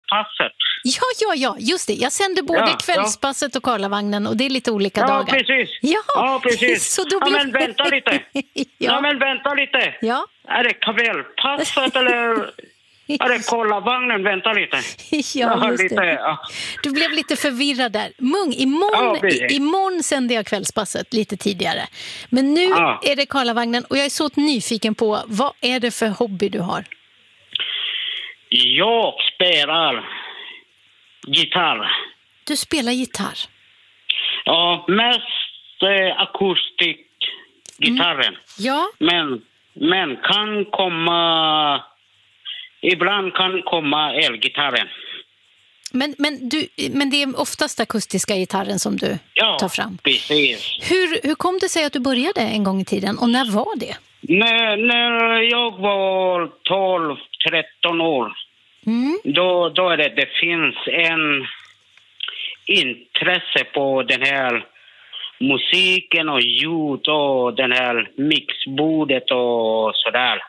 kvällspasset. Ja, just det. Jag sänder både kvällspasset och Karlavagnen och det är lite olika dagar. Precis. Ja, Ja, precis. Så då blir... men vänta lite. Men vänta lite. Ja. Är det kvällspasset eller är det Karlavagnen? Vänta lite. Ja, just det. Ja. Du blev lite förvirrad där. Mung, imorgon sänder jag kvällspasset lite tidigare. Men nu är det Karlavagnen och jag är så nyfiken på vad är det för hobby du har? Jag spelar gitarr. Du spelar gitarr? Ja, mest akustikgitarren. Ja. Men kan komma... Ibland kan komma elgitarren. Men det är oftast akustiska gitarren som du tar fram? Ja, precis. Hur kom det sig att du började en gång i tiden och när var det? När jag var 12-13 år. Då är det finns en intresse på den här musiken och ljud och den här mixbordet och sådär.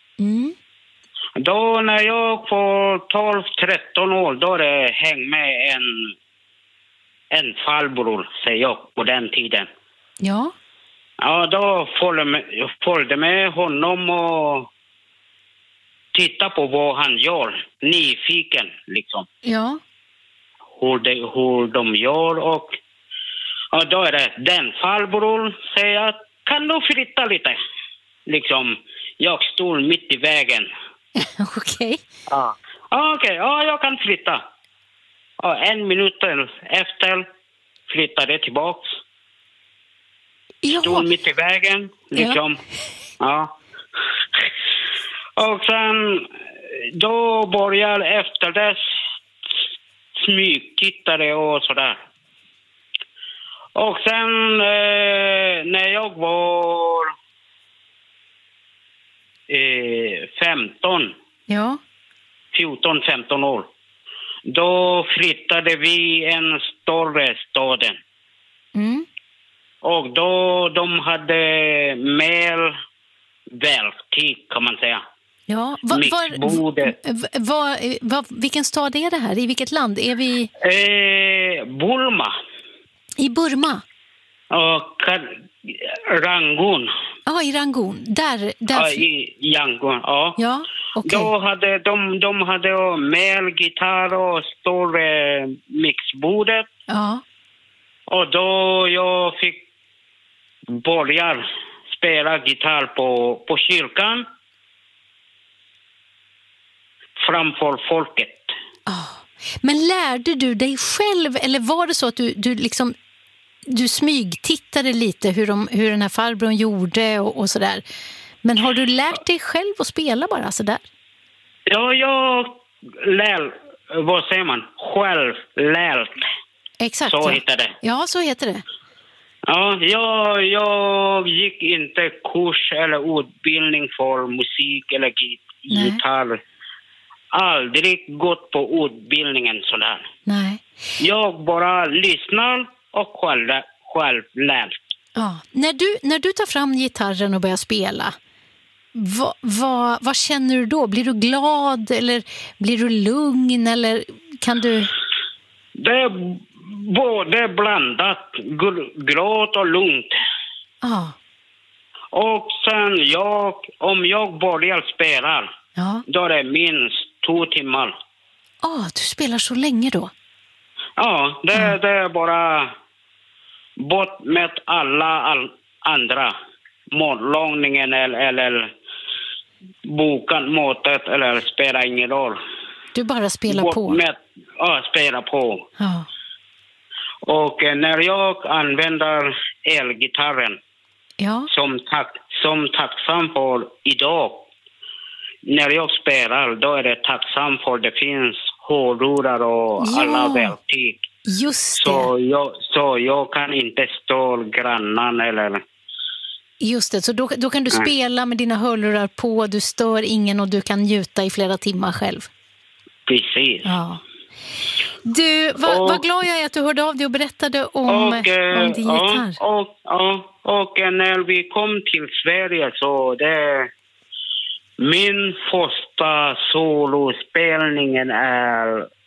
Då när jag var 12-13 år, då det häng med en farbror, säger jag, på den tiden. Ja. Ja, då följde med honom och titta på vad han gör. Nyfiken, liksom. Ja. Hur de gör och då är det den farbror säger, kan du flytta lite? Liksom, jag stod mitt i vägen. Okej. Okej, jag kan flytta. En minut efter flyttade tillbaks. Stod mitt i vägen, liksom. Ja. Och sen då börjar efter det smygtittare och sådär. Och sen när jag var 15. Ja. 14-15 år. Då flyttade vi en större staden. Och då de hade mer verktyg, kan man säga. Ja, vilken stad är det här? I vilket land? Är vi... Burma. I Burma? Och Rangoon. Ja, i Rangoon. Där... I Yangon, ja. Ja, okej. Då hade de hade mer gitarr och större mixbordet. Ja. Och då jag fick börja spela gitarr på kyrkan framför folket. Men lärde du dig själv eller var det så att du liksom du smygtittade lite hur den här farbrorn gjorde och sådär? Men har du lärt dig själv att spela bara sådär? Ja, jag lär, vad säger man? Självlärt. Exakt. Så heter det. Ja, så heter det. Ja, jag gick inte kurs eller utbildning för musik eller gitarr. Aldrig gått på utbildningen sådär. Nej. Jag bara lyssnar och själv lärt. Ja. När du tar fram gitarren och börjar spela, vad känner du då? Blir du glad eller blir du lugn eller kan du... Det är både blandat, glad och lugnt. Och sen om jag börjar spela, då är det minst 2 timmar. Du spelar så länge då? Ja, det är bara bort med alla andra. Matlagningen eller bokan matet eller spelar ingen roll. Du bara spelar bort på? Spela på. Ja. Och när jag använder elgitarren som tacksam för idag. När jag spelar, då är det tacksam för det finns hörlurar och alla verktyg. Just det. Så jag kan inte stå grannan eller... Just det, så då kan du spela med dina hörlurar på, du stör ingen och du kan njuta i flera timmar själv. Precis. Ja. Du, vad glad jag är att du hörde av dig och berättade om din gitarr. Och när vi kom till Sverige så det... Min första solospelningen är